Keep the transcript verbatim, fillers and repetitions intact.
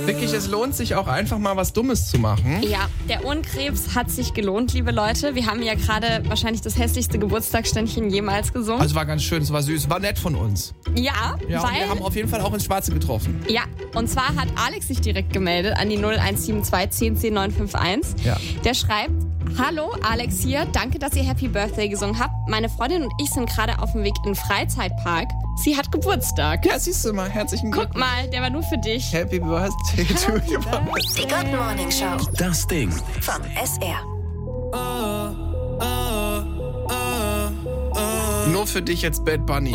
Wirklich, es lohnt sich auch einfach mal was Dummes zu machen. Ja, der Ohrenkrebs hat sich gelohnt, liebe Leute. Wir haben ja gerade wahrscheinlich das hässlichste Geburtstagsständchen jemals gesungen. Also war ganz schön, es war süß, war nett von uns. Ja, Ja, weil... und wir haben auf jeden Fall auch ins Schwarze getroffen. Ja, und zwar hat Alex sich direkt gemeldet an die null eins sieben zwei eins null zehn neun fünf eins. Ja. Der schreibt: Hallo, Alex hier. Danke, dass ihr Happy Birthday gesungen habt. Meine Freundin und ich sind gerade auf dem Weg in den Freizeitpark. Sie hat Geburtstag. Ja, siehst du mal, herzlichen Glückwunsch. Guck mal, der war nur für dich. Happy Birthday to you. Die Good Morning Show Das Ding. von S R. Nur für dich jetzt Bad Bunny.